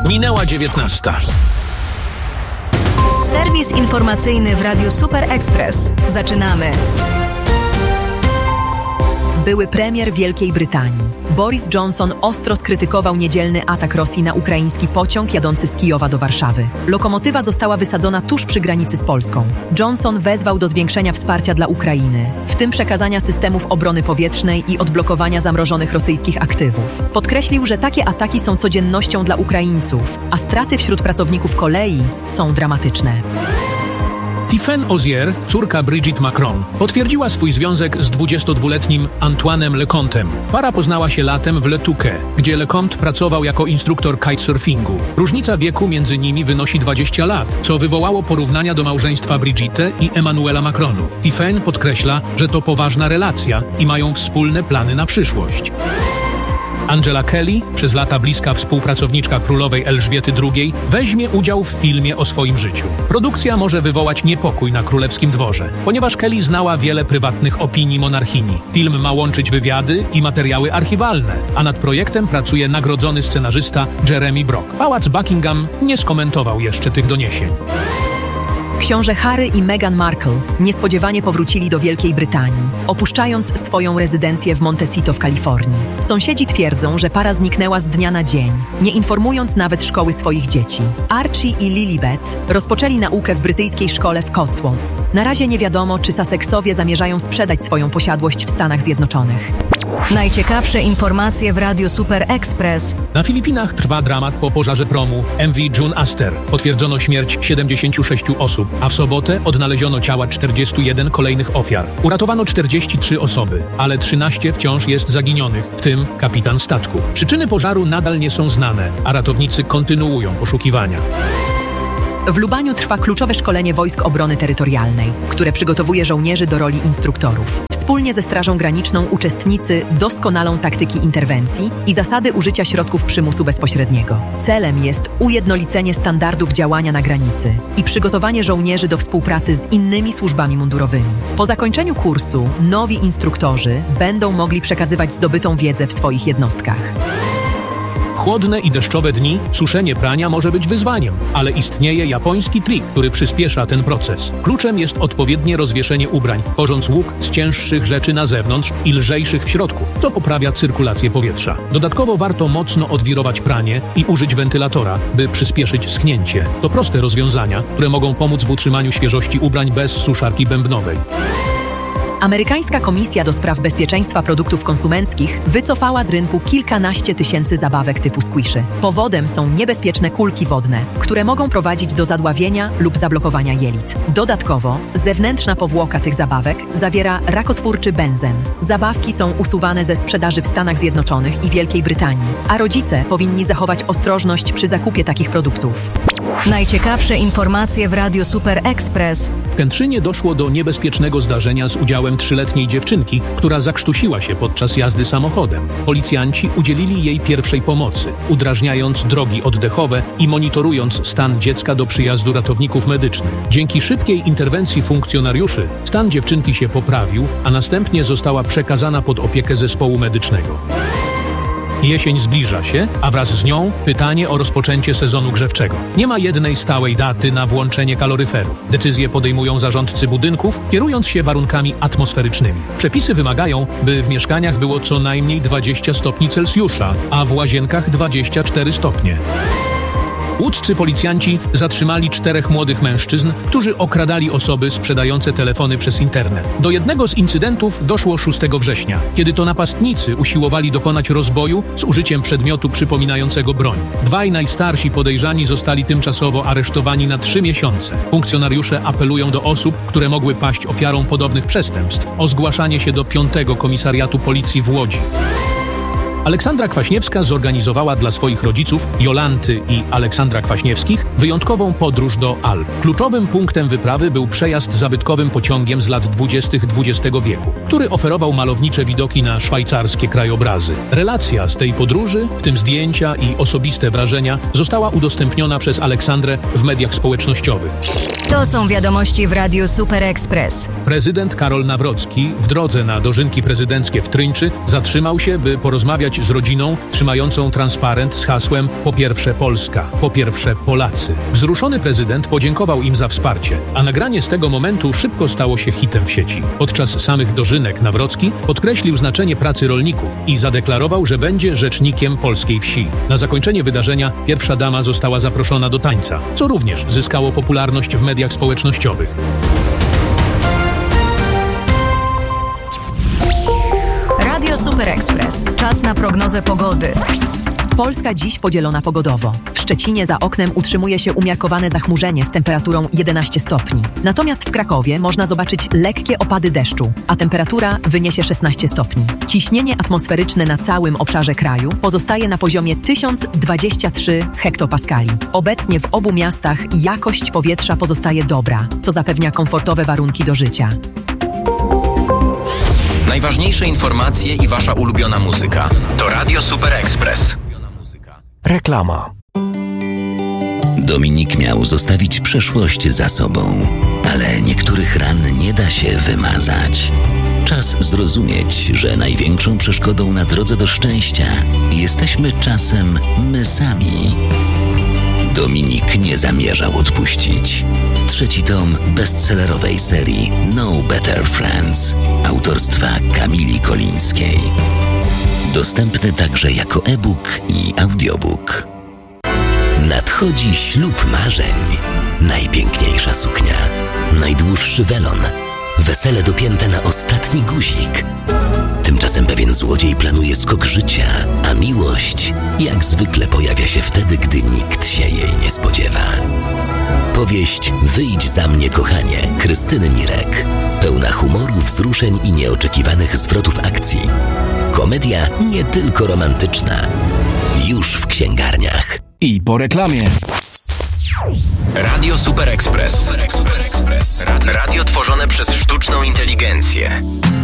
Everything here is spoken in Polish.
Minęła 19. Serwis informacyjny w Radiu Super Express. Zaczynamy. Były premier Wielkiej Brytanii. Boris Johnson ostro skrytykował niedzielny atak Rosji na ukraiński pociąg jadący z Kijowa do Warszawy. Lokomotywa została wysadzona tuż przy granicy z Polską. Johnson wezwał do zwiększenia wsparcia dla Ukrainy, w tym przekazania systemów obrony powietrznej i odblokowania zamrożonych rosyjskich aktywów. Podkreślił, że takie ataki są codziennością dla Ukraińców, a straty wśród pracowników kolei są dramatyczne. Tiffaine Ozier, córka Brigitte Macron, potwierdziła swój związek z 22-letnim Antoine'em Lecomptem. Para poznała się latem w Le Touquet, gdzie Lecomte pracował jako instruktor kitesurfingu. Różnica wieku między nimi wynosi 20 lat, co wywołało porównania do małżeństwa Brigitte i Emmanuela Macronów. Tiffaine podkreśla, że to poważna relacja i mają wspólne plany na przyszłość. Angela Kelly, przez lata bliska współpracowniczka królowej Elżbiety II, weźmie udział w filmie o swoim życiu. Produkcja może wywołać niepokój na królewskim dworze, ponieważ Kelly znała wiele prywatnych opinii monarchini. Film ma łączyć wywiady i materiały archiwalne, a nad projektem pracuje nagrodzony scenarzysta Jeremy Brock. Pałac Buckingham nie skomentował jeszcze tych doniesień. Książę Harry i Meghan Markle niespodziewanie powrócili do Wielkiej Brytanii, opuszczając swoją rezydencję w Montecito w Kalifornii. Sąsiedzi twierdzą, że para zniknęła z dnia na dzień, nie informując nawet szkoły swoich dzieci. Archie i Lilibet rozpoczęli naukę w brytyjskiej szkole w Cotswolds. Na razie nie wiadomo, czy Sussexowie zamierzają sprzedać swoją posiadłość w Stanach Zjednoczonych. Najciekawsze informacje w Radiu Super Express. Na Filipinach trwa dramat po pożarze promu MV June Aster. Potwierdzono śmierć 76 osób, a w sobotę odnaleziono ciała 41 kolejnych ofiar. Uratowano 43 osoby, ale 13 wciąż jest zaginionych, w tym kapitan statku. Przyczyny pożaru nadal nie są znane, a ratownicy kontynuują poszukiwania. W Lubaniu trwa kluczowe szkolenie Wojsk Obrony Terytorialnej, które przygotowuje żołnierzy do roli instruktorów. Wspólnie ze Strażą Graniczną uczestnicy doskonalą taktyki interwencji i zasady użycia środków przymusu bezpośredniego. Celem jest ujednolicenie standardów działania na granicy i przygotowanie żołnierzy do współpracy z innymi służbami mundurowymi. Po zakończeniu kursu nowi instruktorzy będą mogli przekazywać zdobytą wiedzę w swoich jednostkach. Chłodne i deszczowe dni suszenie prania może być wyzwaniem, ale istnieje japoński trik, który przyspiesza ten proces. Kluczem jest odpowiednie rozwieszenie ubrań, tworząc łuk z cięższych rzeczy na zewnątrz i lżejszych w środku, co poprawia cyrkulację powietrza. Dodatkowo warto mocno odwirować pranie i użyć wentylatora, by przyspieszyć schnięcie. To proste rozwiązania, które mogą pomóc w utrzymaniu świeżości ubrań bez suszarki bębnowej. Amerykańska Komisja do Spraw Bezpieczeństwa Produktów Konsumenckich wycofała z rynku kilkanaście tysięcy zabawek typu squishy. Powodem są niebezpieczne kulki wodne, które mogą prowadzić do zadławienia lub zablokowania jelit. Dodatkowo zewnętrzna powłoka tych zabawek zawiera rakotwórczy benzen. Zabawki są usuwane ze sprzedaży w Stanach Zjednoczonych i Wielkiej Brytanii, a rodzice powinni zachować ostrożność przy zakupie takich produktów. Najciekawsze informacje w Radiu Super Express. W Kętrzynie doszło do niebezpiecznego zdarzenia z udziałem 3-letniej dziewczynki, która zakrztusiła się podczas jazdy samochodem. Policjanci udzielili jej pierwszej pomocy, udrażniając drogi oddechowe i monitorując stan dziecka do przyjazdu ratowników medycznych. Dzięki szybkiej interwencji funkcjonariuszy stan dziewczynki się poprawił, a następnie została przekazana pod opiekę zespołu medycznego. Jesień zbliża się, a wraz z nią pytanie o rozpoczęcie sezonu grzewczego. Nie ma jednej stałej daty na włączenie kaloryferów. Decyzje podejmują zarządcy budynków, kierując się warunkami atmosferycznymi. Przepisy wymagają, by w mieszkaniach było co najmniej 20 stopni Celsjusza, a w łazienkach 24 stopnie. Łódzcy policjanci zatrzymali 4 młodych mężczyzn, którzy okradali osoby sprzedające telefony przez internet. Do jednego z incydentów doszło 6 września, kiedy to napastnicy usiłowali dokonać rozboju z użyciem przedmiotu przypominającego broń. 2 najstarsi podejrzani zostali tymczasowo aresztowani na 3 miesiące. Funkcjonariusze apelują do osób, które mogły paść ofiarą podobnych przestępstw, o zgłaszanie się do 5. Komisariatu Policji w Łodzi. Aleksandra Kwaśniewska zorganizowała dla swoich rodziców, Jolanty i Aleksandra Kwaśniewskich, wyjątkową podróż do Alp. Kluczowym punktem wyprawy był przejazd zabytkowym pociągiem z lat 20. XX wieku, który oferował malownicze widoki na szwajcarskie krajobrazy. Relacja z tej podróży, w tym zdjęcia i osobiste wrażenia, została udostępniona przez Aleksandrę w mediach społecznościowych. To są wiadomości w Radiu Super Express. Prezydent Karol Nawrocki w drodze na dożynki prezydenckie w Tryńczy zatrzymał się, by porozmawiać zdjęć z rodziną trzymającą transparent z hasłem „Po pierwsze Polska, po pierwsze Polacy”. Wzruszony prezydent podziękował im za wsparcie, a nagranie z tego momentu szybko stało się hitem w sieci. Podczas samych dożynek Nawrocki podkreślił znaczenie pracy rolników i zadeklarował, że będzie rzecznikiem polskiej wsi. Na zakończenie wydarzenia pierwsza dama została zaproszona do tańca, co również zyskało popularność w mediach społecznościowych. Radio Super Express. Czas na prognozę pogody. Polska dziś podzielona pogodowo. W Szczecinie za oknem utrzymuje się umiarkowane zachmurzenie z temperaturą 11 stopni. Natomiast w Krakowie można zobaczyć lekkie opady deszczu, a temperatura wyniesie 16 stopni. Ciśnienie atmosferyczne na całym obszarze kraju pozostaje na poziomie 1023 hektopaskali. Obecnie w obu miastach jakość powietrza pozostaje dobra, co zapewnia komfortowe warunki do życia. Najważniejsze informacje i wasza ulubiona muzyka. To Radio Super Express. Reklama. Dominik miał zostawić przeszłość za sobą, ale niektórych ran nie da się wymazać. Czas zrozumieć, że największą przeszkodą na drodze do szczęścia jesteśmy czasem my sami. Dominik nie zamierzał odpuścić. 3. tom bestsellerowej serii No Better Friends autorstwa Kamili Kolińskiej. Dostępny także jako e-book i audiobook. Nadchodzi ślub marzeń. Najpiękniejsza suknia, najdłuższy welon, wesele dopięte na ostatni guzik. Tymczasem pewien złodziej planuje skok życia, a miłość jak zwykle pojawia się wtedy, gdy nikt się jej nie spodziewa. Powieść Wyjdź za mnie, kochanie, Krystyny Mirek. Pełna humoru, wzruszeń i nieoczekiwanych zwrotów akcji. Komedia nie tylko romantyczna. Już w księgarniach. I po reklamie. Radio Super Express. Radio tworzone przez sztuczną inteligencję.